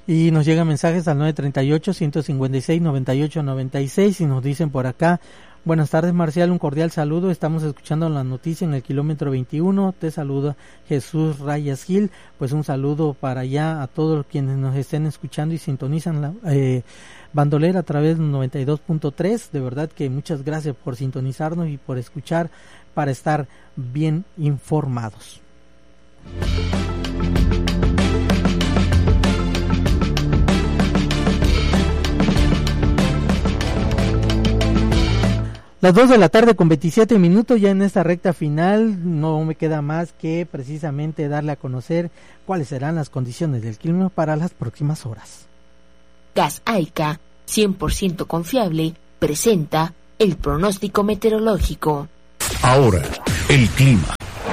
Y nos llegan mensajes al 938-156-9896 y nos dicen por acá: buenas tardes, Marcial, un cordial saludo, estamos escuchando la noticia en el kilómetro 21, te saluda Jesús Rayas Gil. Pues un saludo para allá a todos quienes nos estén escuchando y sintonizan la Bandolera a través del 92.3, de verdad que muchas gracias por sintonizarnos y por escuchar para estar bien informados. Las 2 de la tarde con 27 minutos, ya en esta recta final no me queda más que precisamente darle a conocer cuáles serán las condiciones del clima para las próximas horas. Gas Aica, 100% confiable, presenta el pronóstico meteorológico. Ahora, el clima.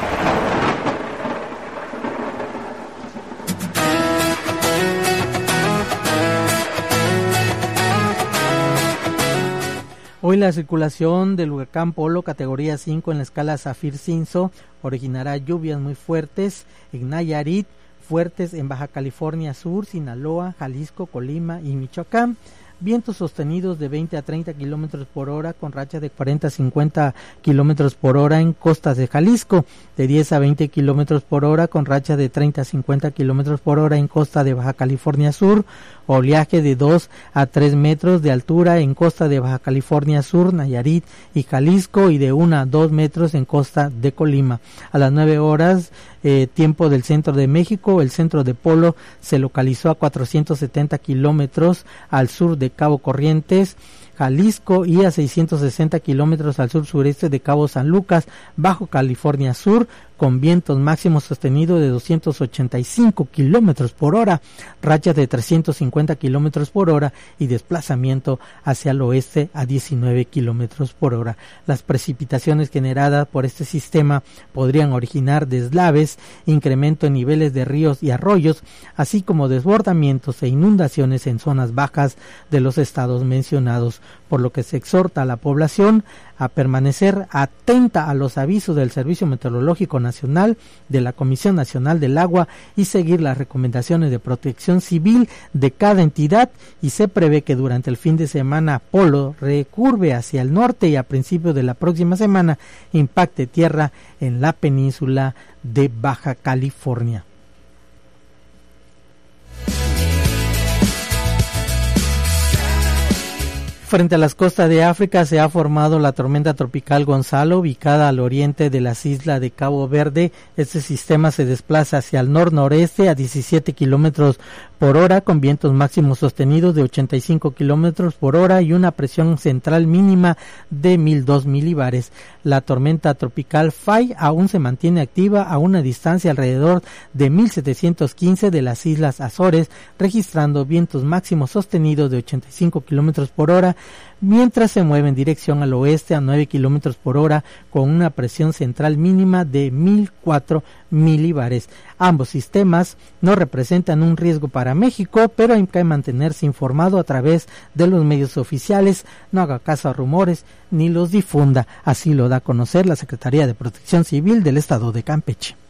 Hoy la circulación del huracán Polo, categoría 5 en la escala Saffir-Simpson, originará lluvias muy fuertes en Nayarit, fuertes en Baja California Sur, Sinaloa, Jalisco, Colima y Michoacán. Vientos sostenidos de 20 a 30 kilómetros por hora con rachas de 40 a 50 kilómetros por hora en costas de Jalisco, de 10 a 20 kilómetros por hora con rachas de 30 a 50 kilómetros por hora en costa de Baja California Sur, oleaje de 2 a 3 metros de altura en costa de Baja California Sur, Nayarit y Jalisco, y de 1 a 2 metros en costa de Colima. A las 9 horas, tiempo del centro de México, el centro de Polo se localizó a 470 kilómetros al sur de Cabo Corrientes, Jalisco, y a 660 kilómetros al sur sureste de Cabo San Lucas, Bajo California Sur, con vientos máximos sostenidos de 285 kilómetros por hora, rachas de 350 kilómetros por hora y desplazamiento hacia el oeste a 19 kilómetros por hora. Las precipitaciones generadas por este sistema podrían originar deslaves, incremento en niveles de ríos y arroyos, así como desbordamientos e inundaciones en zonas bajas de los estados mencionados, por lo que se exhorta a la población a permanecer atenta a los avisos del Servicio Meteorológico Nacional, de la Comisión Nacional del Agua, y seguir las recomendaciones de protección civil de cada entidad. Y se prevé que durante el fin de semana Polo recurve hacia el norte y a principios de la próxima semana impacte tierra en la península de Baja California. Frente a las costas de África se ha formado la tormenta tropical Gonzalo, ubicada al oriente de las islas de Cabo Verde. Este sistema se desplaza hacia el nor-noreste a 17 kilómetros por hora, con vientos máximos sostenidos de 85 kilómetros por hora y una presión central mínima de 1002 milibares. La tormenta tropical Fai aún se mantiene activa a una distancia alrededor de 1715 de las islas Azores, registrando vientos máximos sostenidos de 85 kilómetros por hora, mientras se mueve en dirección al oeste a 9 kilómetros por hora con una presión central mínima de 1004 milibares. Ambos sistemas no representan un riesgo para México, pero hay que mantenerse informado a través de los medios oficiales, no haga caso a rumores ni los difunda. Así lo da a conocer la Secretaría de Protección Civil del Estado de Campeche.